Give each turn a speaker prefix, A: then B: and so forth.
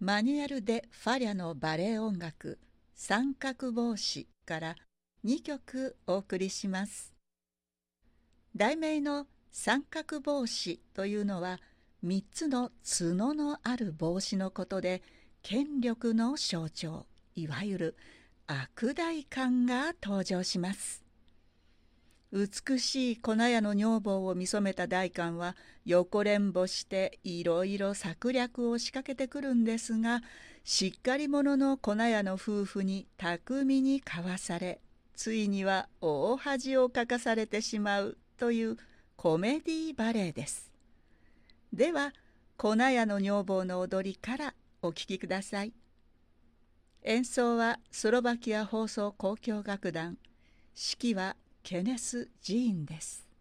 A: マニュアル・デ・ファリャのバレエ音楽三角帽子から2曲お送りします。題名の三角帽子というのは3つの角のある帽子のことで、権力の象徴、いわゆる悪代官が登場します。美しい粉屋の女房を見初めた代官は横連ぼしていろいろ策略を仕掛けてくるんですが、しっかり者の粉屋の夫婦に巧みにかわされ、ついには大恥をかかされてしまうというコメディバレエです。では粉屋の女房の踊りからお聴きください。演奏はスロバキア放送交響楽団、指揮はケネス・ジーンです。